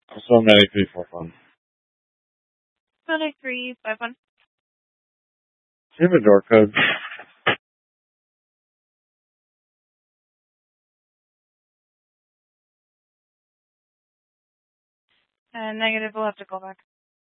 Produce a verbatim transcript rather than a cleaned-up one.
Also, many people fun. Nine three five one. Do you have a door code? Uh, negative. We'll have to call back.